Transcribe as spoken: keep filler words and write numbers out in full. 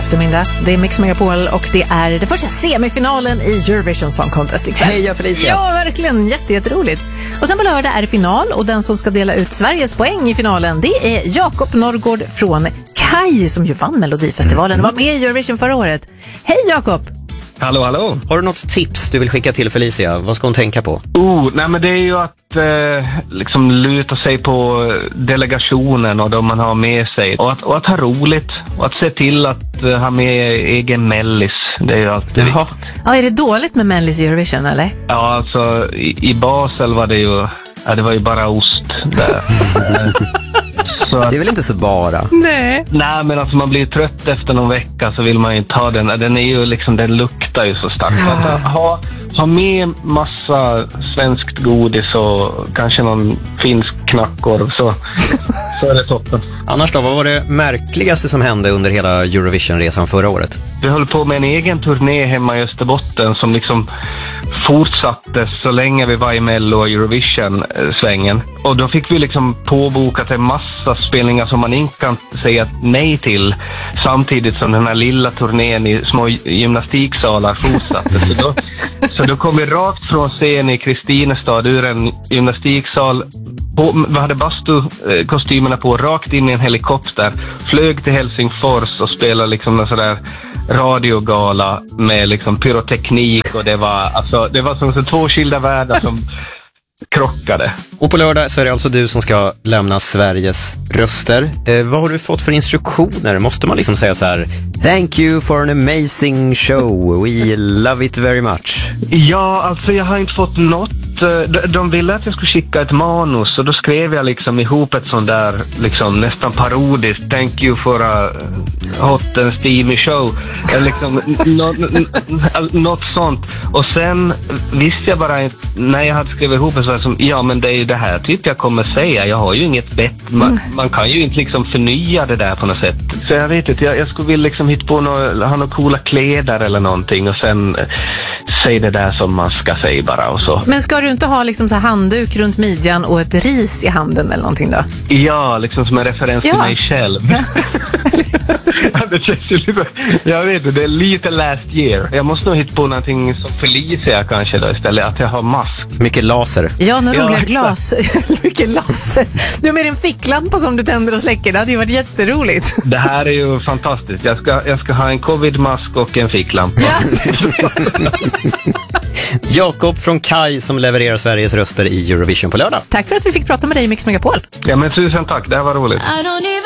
eftermiddag. Det är Mix Megapol och det är det första semifinalen i Eurovision Song Contest ikväll. Heja Felicia! Ja, verkligen. Jätte, jätteroligt. Och sen på lördag är det final och den som ska dela ut Sveriges poäng i finalen, det är Jakob Norrgård från Kaj som ju vann Melodifestivalen och var med i Eurovision förra året. Hej Jakob! Hallå, hallå. Har du något tips du vill skicka till Felicia? Vad ska hon tänka på? Oh, nej men det är ju att eh, liksom luta sig på delegationen och de man har med sig. Och att, och att ha roligt. Och att se till att eh, ha med egen mellis. Det är ju alltid Jaha. Ja, är det dåligt med Mellis i Eurovision eller? Ja, alltså i, i Basel var det ju... Ja, det var ju bara ost där. Så att, Det är väl inte så bara? Nej. nej, men alltså man blir trött efter någon vecka så vill man ju ta den. Den är ju liksom, den luktar ju så starkt. Ja. Att ha, ha med massa svenskt godis och kanske någon finsk knackkorv så, så är det toppen. Annars då, vad var det märkligaste som hände under hela Eurovision-resan förra året? Vi höll på med en egen turné hemma i Österbotten som liksom fortsatte så länge vi var i Mello och Eurovision-svängen. Och då fick vi liksom påbokat en massa spelningar som man inte kan säga nej till samtidigt som den här lilla turnén i små gymnastiksalar fortsatte. Så då, så då kom vi rakt från scen i Kristinestad ur en gymnastiksal. På, vi hade bastu-kostymerna på, rakt in i en helikopter, flög till Helsingfors och spelade liksom en sådär radiogala med liksom pyroteknik och det var, alltså, det var som så två skilda världar som krockade. Och på lördag så är det alltså du som ska lämna Sveriges röster. Eh, vad har du fått för instruktioner? Måste man liksom säga så här: thank you for an amazing show, we love it very much? Ja, alltså jag har inte fått något. De, de ville att jag skulle skicka ett manus och då skrev jag liksom ihop ett sånt där liksom nästan parodiskt thank you for a hot and steamy show. Liksom, något, något sånt. Och sen visste jag bara inte, när jag hade skrivit ihop det så här som, ja men det är ju det här typ jag kommer säga. Jag har ju inget bett. Man, man kan ju inte liksom förnya det där på något sätt. Så jag vet inte, jag, jag skulle vilja liksom hitta på något, ha några coola kläder eller någonting och sen säg det där som man ska säga bara och så. Men ska du inte ha liksom så här handduk runt midjan och ett ris i handen eller någonting då? Ja, liksom som en referens ja. till mig själv. Ja, det känns ju lite, jag vet inte, det är lite last year. Jag måste nog hitta på någonting som Felicia kanske då istället, att jag har mask. Mycket laser. Ja, några Ja, roliga exakt. glas. Mycket laser. Du har med en ficklampa som du tänder och släcker. Det hade ju varit jätteroligt. Det här är ju fantastiskt. Jag ska, jag ska ha en covid-mask och en ficklampa. Ja. Jakob från Kaj som levererar Sveriges röster i Eurovision på lördag. Tack för att vi fick prata med dig i Mix Megapol. Ja, men tusen tack. Det här var roligt.